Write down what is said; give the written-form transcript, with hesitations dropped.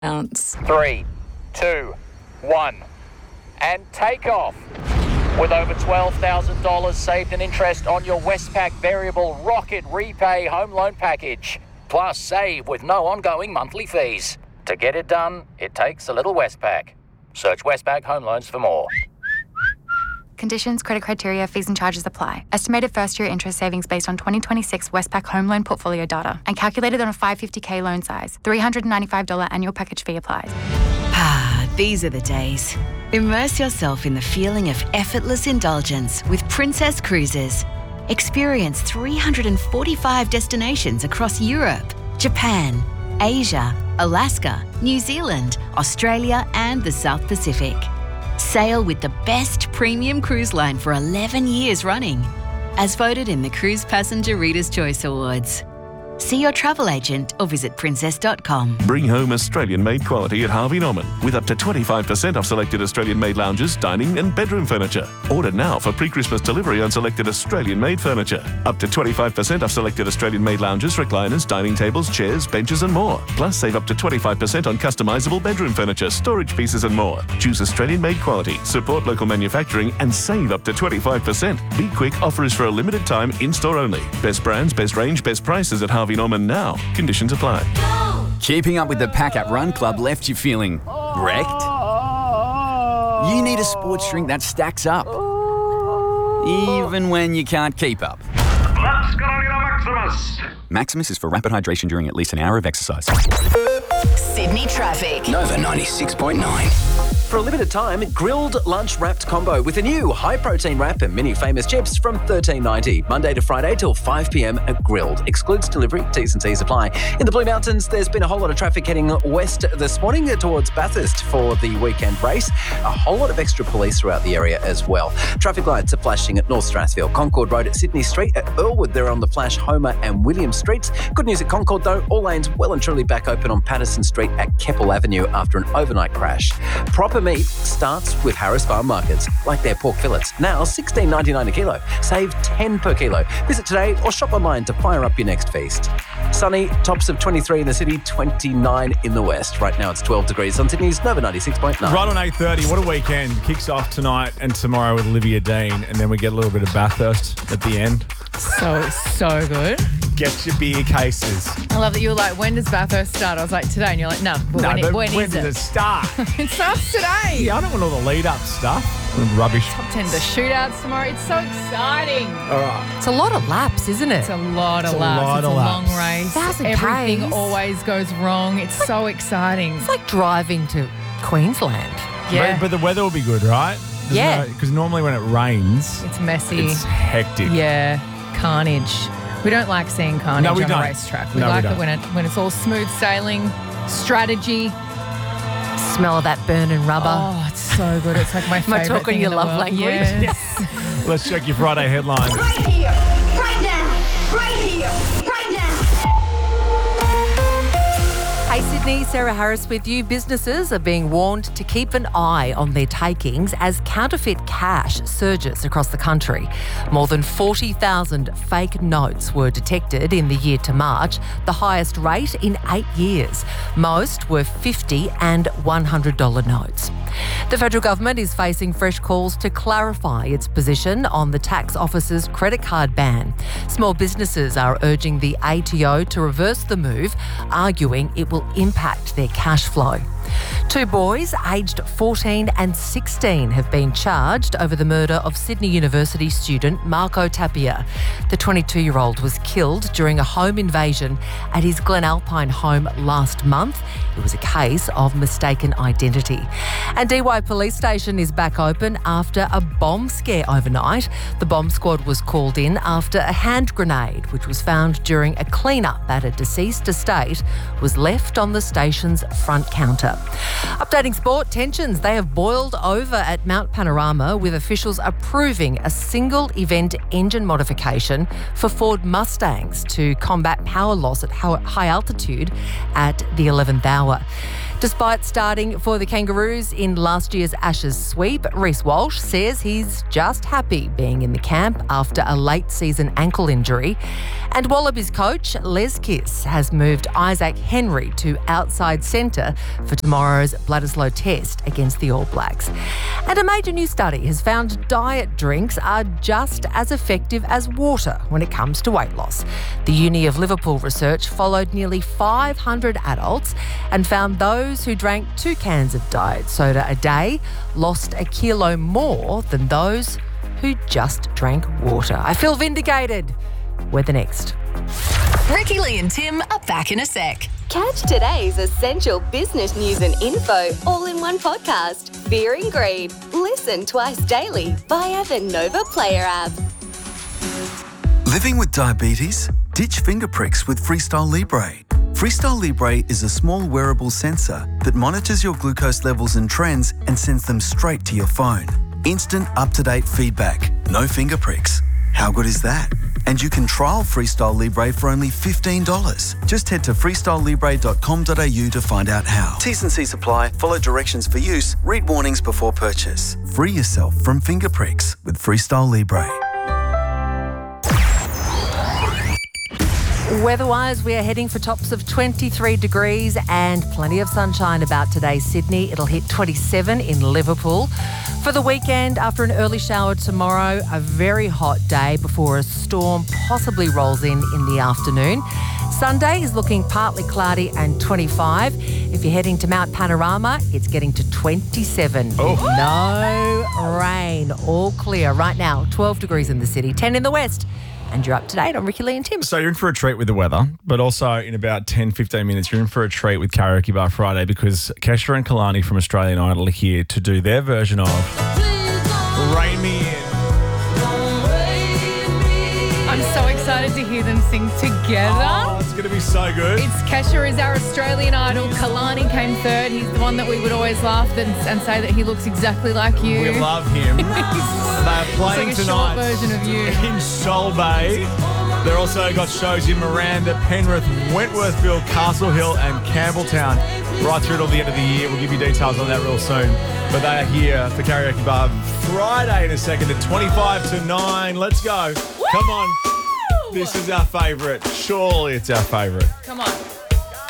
ounce. 3, 2, 1, and take off. With over $12,000 saved in interest on your Westpac Variable Rocket Repay Home Loan Package. Plus save with no ongoing monthly fees. To get it done, it takes a little Westpac. Search Westpac Home Loans for more. Conditions, credit criteria, fees and charges apply. Estimated first-year interest savings based on 2026 Westpac home loan portfolio data and calculated on a 550k loan size. $395 annual package fee applies. These are the days. Immerse yourself in the feeling of effortless indulgence with Princess Cruises. Experience 345 destinations across Europe, Japan, Asia, Alaska, New Zealand, Australia and the South Pacific. Sail with the best premium cruise line for 11 years running, as voted in the Cruise Passenger Reader's Choice Awards. See your travel agent or visit princess.com. Bring home Australian-made quality at Harvey Norman with up to 25% off selected Australian-made lounges, dining and bedroom furniture. Order now for pre-Christmas delivery on selected Australian-made furniture. Up to 25% off selected Australian-made lounges, recliners, dining tables, chairs, benches and more. Plus save up to 25% on customisable bedroom furniture, storage pieces and more. Choose Australian-made quality, support local manufacturing and save up to 25%. Be quick, offer is for a limited time, in-store only. Best brands, best range, best prices at Harvey Norman now. Conditions apply. Keeping up with the Pack Up Run Club left you feeling wrecked? You need a sports drink that stacks up, even when you can't keep up. Let's go to Maximus. Maximus is for rapid hydration during at least an hour of exercise. Sydney traffic. Nova 96.9. For a limited time, grilled lunch wrapped combo with a new high-protein wrap and mini famous chips from $13.90. Monday to Friday till 5 p.m. at Grilled. Excludes delivery. T's and C's apply. In the Blue Mountains, there's been a whole lot of traffic heading west this morning towards Bathurst for the weekend race. A whole lot of extra police throughout the area as well. Traffic lights are flashing at North Strathfield, Concord Road at Sydney Street. At Earlwood, they're on the flash Homer and William Streets. Good news at Concord, though. All lanes well and truly back open on Patterson Street at Keppel Avenue after an overnight crash. Proper meat starts with Harris Farm Markets, like their pork fillets. Now $16.99 a kilo. Save 10 per kilo. Visit today or shop online to fire up your next feast. Sunny, tops of 23 in the city, 29 in the west. Right now it's 12 degrees on Sydney's Nova 96.9. Right on 8:30. What a weekend. Kicks off tonight and tomorrow with Olivia Dean, and then we get a little bit of Bathurst at the end. So good. Get your beer cases. I love that you were like, when does Bathurst start? I was like, today. And you're like, no. But when is does it start? It starts today. Yeah, I don't want all the lead-up stuff. Rubbish. Top 10 the shootouts tomorrow. It's so exciting. All right. It's a lot of laps, isn't it? It's a lot of laps. It's a long race. 1,000 Everything Ks. always goes wrong. It's so exciting. It's like driving to Queensland. Yeah. But the weather will be good, right? Yeah. Because normally when it rains, It's messy. it's hectic. Yeah. Carnage. We don't like seeing carnage No, we on don't. a racetrack. We No, we like don't. it when it's all smooth sailing, strategy. Smell of that burning rubber. Oh, it's so good. It's like my Am I favourite talking thing your in the love world. language? Yes. Let's check your Friday headlines. Right here, right now, right here, right now. Hey Sydney, Sarah Harris with you. Businesses are being warned to keep an eye on their takings as counterfeit cash surges across the country. More than 40,000 fake notes were detected in the year to March, the highest rate in 8 years. Most were $50 and $100 notes. The federal government is facing fresh calls to clarify its position on the tax office's credit card ban. Small businesses are urging the ATO to reverse the move, arguing it will impact their cash flow. Two boys aged 14 and 16 have been charged over the murder of Sydney University student Marco Tapia. The 22-year-old was killed during a home invasion at his Glenalpine home last month. It was a case of mistaken identity. And Dee Why Police Station is back open after a bomb scare overnight. The bomb squad was called in after a hand grenade, which was found during a clean-up at a deceased estate, was left on the station's front counter. Updating sport, tensions, they have boiled over at Mount Panorama, with officials approving a single event engine modification for Ford Mustangs to combat power loss at high altitude at the 11th hour. Despite starting for the Kangaroos in last year's Ashes sweep, Reece Walsh says he's just happy being in the camp after a late season ankle injury. And Wallabies coach Les Kiss has moved Isaac Henry to outside centre for tomorrow's Bledisloe Test against the All Blacks. And a major new study has found diet drinks are just as effective as water when it comes to weight loss. The Uni of Liverpool research followed nearly 500 adults and found those who drank 2 cans of diet soda a day lost a kilo more than those who just drank water. I feel vindicated. We're the next. Ricky Lee and Tim are back in a sec. Catch today's essential business news and info all in one podcast. Fear and Greed. Listen twice daily via the Nova Player app. Living with diabetes? Ditch finger pricks with Freestyle Libre. Freestyle Libre is a small wearable sensor that monitors your glucose levels and trends and sends them straight to your phone. Instant, up-to-date feedback. No finger pricks. How good is that? And you can trial Freestyle Libre for only $15. Just head to freestylelibre.com.au to find out how. T's and C's apply. Follow directions for use. Read warnings before purchase. Free yourself from finger pricks with Freestyle Libre. Weather-wise, we are heading for tops of 23 degrees and plenty of sunshine about today. Sydney, it'll hit 27 in Liverpool. For the weekend, after an early shower tomorrow, a very hot day before a storm possibly rolls in the afternoon. Sunday is looking partly cloudy and 25. If you're heading to Mount Panorama, it's getting to 27. Oh. No rain, all clear. Right now, 12 degrees in the city, 10 in the west. And you're up to date on Ricky Lee and Tim. So you're in for a treat with the weather, but also in about 10, 15 minutes, you're in for a treat with Karaoke Bar Friday because Kesha and Kalani from Australian Idol are here to do their version of Rain Me In. I'm so excited to hear them sing together. Oh, it's going to be so good. It's Kesha is our Australian Idol. Kalani came third. He's the one that we would always laugh and say that he looks exactly like you. We love him. They're playing it's like a tonight short version of you. in Sol Bay. They're also got shows in Miranda, Penrith, Wentworthville, Castle Hill and Campbelltown right through till the end of the year. We'll give you details on that real soon. But they are here for Karaoke Bar Friday in a second at 25 to 9. Let's go. Come on. This is our favourite. Surely it's our favourite. Come on.